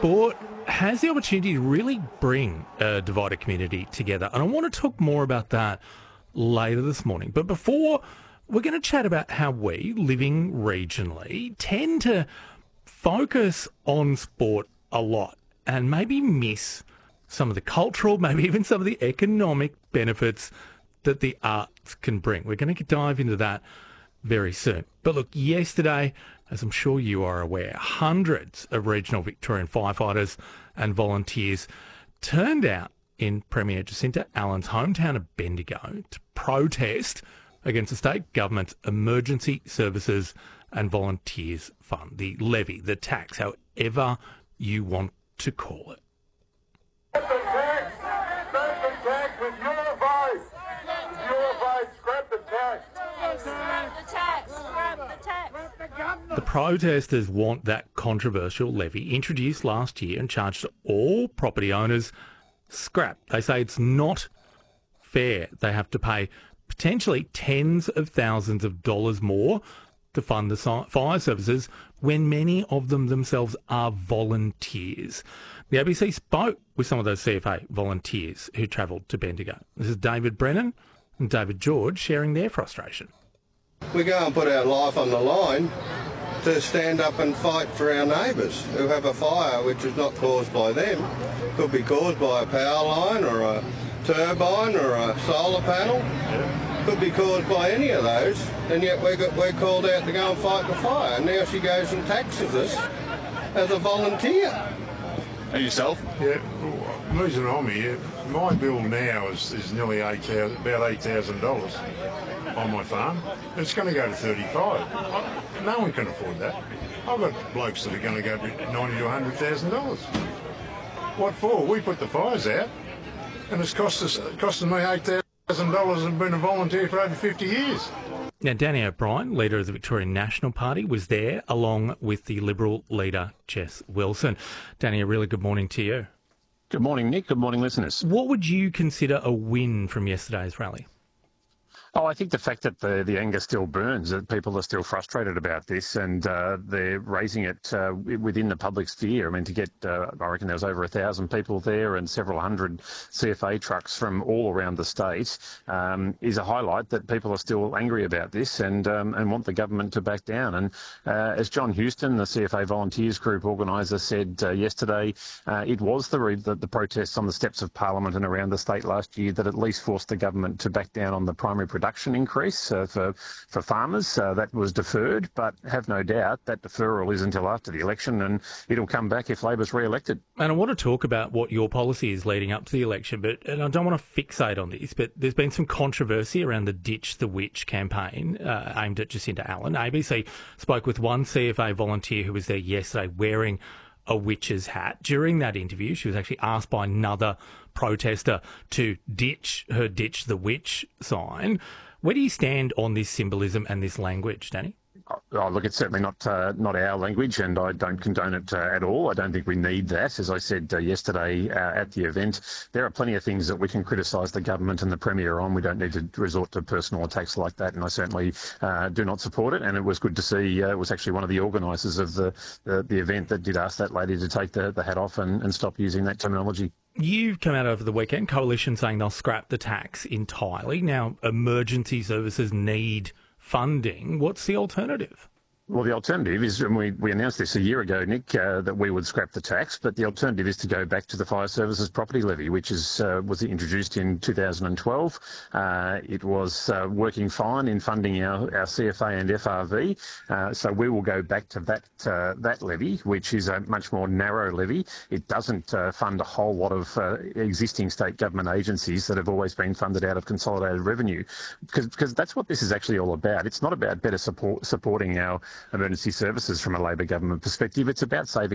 Sport has the opportunity to really bring a divided community together, and I want to talk more about that later this morning. But before, we're going to chat about how we, living regionally, tend to focus on sport a lot and maybe miss some of the cultural, maybe even some of the economic benefits that the arts can bring. We're going to dive into that very soon. But look, yesterday, as I'm sure you are aware, hundreds of regional Victorian firefighters and volunteers turned out in Premier Jacinta Allen's hometown of Bendigo to protest against the state government's Emergency Services and Volunteers Fund, the levy, the tax, however you want to call it. Scrap the tax! Scrap the tax with your voice! Your voice, scrap the tax! Scrap the tax! Scrap the tax! The protesters want that controversial levy introduced last year and charged all property owners scrapped. They say it's not fair. They have to pay potentially tens of thousands of dollars more to fund the fire services when many of them themselves are volunteers. The ABC spoke with some of those CFA volunteers who travelled to Bendigo. This is David Brennan and David George sharing their frustration. We go and put our life on the line to stand up and fight for our neighbours who have a fire which is not caused by them. Could be caused by a power line or a turbine or a solar panel. Could be caused by any of those, and yet we're called out to go and fight the fire. And now she goes and taxes us as a volunteer. And yourself? Yeah, the reason I'm here, my bill now is nearly about $8,000 on my farm. It's going to go to 35. No one can afford that. I've got blokes that are going to go to $90,000 to $100,000. What for? We put the fires out, and it's costing me $8,000 and been a volunteer for over 50 years. Now, Danny O'Brien, leader of the Victorian National Party, was there along with the Liberal leader, Jess Wilson. Danny, a really good morning to you. Good morning, Nick. Good morning, listeners. What would you consider a win from yesterday's rally? Oh, I think the fact that the anger still burns, that people are still frustrated about this, and they're raising it within the public sphere. I mean, to get, I reckon there was over 1,000 people there and several hundred CFA trucks from all around the state, is a highlight that people are still angry about this and want the government to back down. And as John Houston, the CFA Volunteers Group organiser, said yesterday, it was the protests on the steps of Parliament and around the state last year that at least forced the government to back down on the primary production increase for farmers. That was deferred, but have no doubt that deferral is until after the election, and it'll come back if Labor's re-elected. And I want to talk about what your policy is leading up to the election, and I don't want to fixate on this, but there's been some controversy around the Ditch the Witch campaign aimed at Jacinta Allen. ABC spoke with one CFA volunteer who was there yesterday wearing a witch's hat. During that interview, she was actually asked by another protester to ditch her Ditch the Witch sign. Where do you stand on this symbolism and this language, Danny? Oh, look, it's certainly not our language, and I don't condone it at all. I don't think we need that. As I said yesterday at the event, there are plenty of things that we can criticise the government and the Premier on. We don't need to resort to personal attacks like that, and I certainly do not support it. And it was good to see it was actually one of the organisers of the event that did ask that lady to take the hat off and stop using that terminology. You've come out over the weekend, Coalition saying they'll scrap the tax entirely. Now, emergency services need funding. What's the alternative? Well, the alternative is, and we announced this a year ago, Nick, that we would scrap the tax, but the alternative is to go back to the Fire Services Property Levy, which was introduced in 2012. It was working fine in funding our CFA and FRV, so we will go back to that levy, which is a much more narrow levy. It doesn't fund a whole lot of existing state government agencies that have always been funded out of consolidated revenue, because that's what this is actually all about. It's not about better supporting our emergency services from a Labor government perspective. It's about saving